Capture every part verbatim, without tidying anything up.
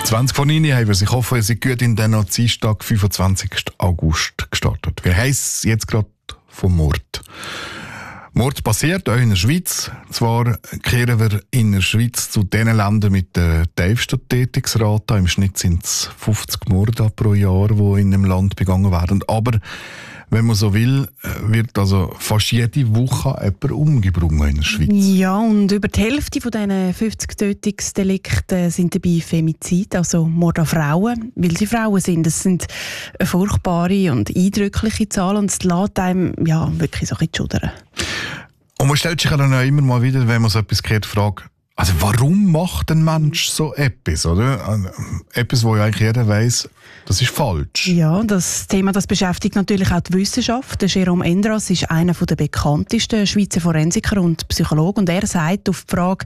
zwanzig vor neun haben wir es. Ich hoffe, ihr seid gut in den Dienstag, fünfundzwanzigsten August gestartet. Wir heissen jetzt gerade vom Mord. Mord passiert auch in der Schweiz. Zwar kehren wir in der Schweiz zu den Ländern mit der tiefsten Tätigungsrate. Im Schnitt sind es fünfzig Morde pro Jahr, die in einem Land begangen werden. Aber wenn man so will, wird also fast jede Woche jemand umgebracht in der Schweiz. Ja, und über die Hälfte von diesen fünfzig Tötungsdelikten sind dabei Femizid, also Mord an Frauen, weil sie Frauen sind. Das sind eine furchtbare und eindrückliche Zahlen und es lässt einem ja, wirklich so ein bisschen schudern. Und man stellt sich dann auch immer mal wieder, wenn man so etwas hört, die Frage, also warum macht ein Mensch so etwas, oder? Etwas, wo ja eigentlich jeder weiss, das ist falsch. Ja, das Thema das beschäftigt natürlich auch die Wissenschaft. Der Jérôme Endras ist einer der bekanntesten Schweizer Forensiker und Psychologen und er sagt auf die Frage,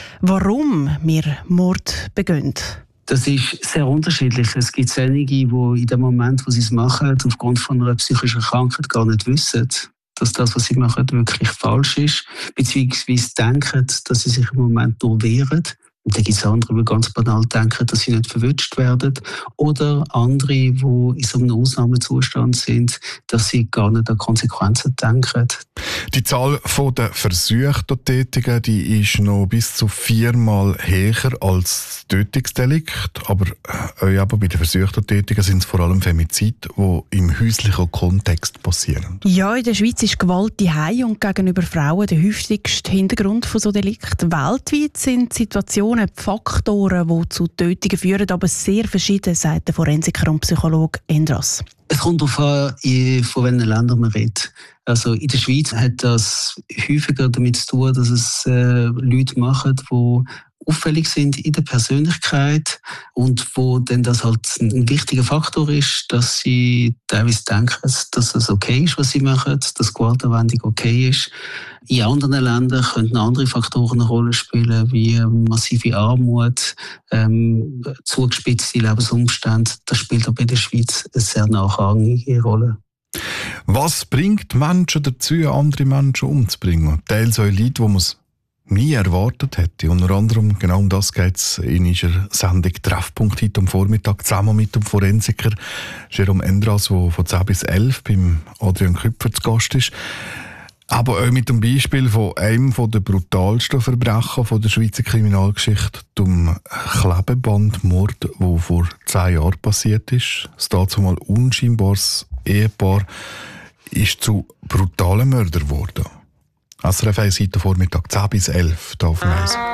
warum wir Mord begehen. Das ist sehr unterschiedlich. Es gibt einige, die in dem Moment, wo sie es machen, aufgrund von einer psychischen Krankheit gar nicht wissen, dass das, was sie machen, wirklich falsch ist, beziehungsweise denken, dass sie sich im Moment nur wehren. Und dann gibt es andere, die ganz banal denken, dass sie nicht verwünscht werden. Oder andere, die in so einem Ausnahmezustand sind, dass sie gar nicht an Konsequenzen denken. Die Zahl der versuchten Tätigen die ist noch bis zu viermal höher als Tötungsdelikt. Aber äh, eben bei den versuchten Tätigen sind es vor allem Femizide, die im häuslichen Kontext passieren. Ja, in der Schweiz ist Gewalt daheim und gegenüber Frauen der häufigste Hintergrund von so Delikten. Weltweit sind Situationen, Faktoren, die zu Tötungen führen, aber sehr verschieden, sagt der Forensiker und Psychologe Endras. Es kommt darauf an, von welchen Ländern man redet. Also in der Schweiz hat das häufiger damit zu tun, dass es äh, Leute machen, die auffällig sind in der Persönlichkeit und wo dann das halt ein wichtiger Faktor ist, dass sie teilweise denken, dass es okay ist, was sie machen, dass Gewaltanwendung okay ist. In anderen Ländern könnten andere Faktoren eine Rolle spielen, wie massive Armut, ähm, zugespitzte Lebensumstände. Das spielt aber in der Schweiz eine sehr nachrangige Rolle. Was bringt Menschen dazu, andere Menschen umzubringen? Teils auch Leute, die man es nie erwartet hätte. Unter anderem genau um das geht es in unserer Sendung «Treffpunkt» heute am Vormittag zusammen mit dem Forensiker Jérôme Endras, der von zehn bis elf beim Adrian Küpfer zu Gast ist. Aber auch mit dem Beispiel von einem der brutalsten Verbrechen von der Schweizer Kriminalgeschichte, dem Klebebandmord, der vor zehn Jahren passiert ist. Das dazumal unscheinbares Ehepaar ist zu brutalen Mördern geworden. S R F eins heute Vormittag zehn bis elf, da auf Eis.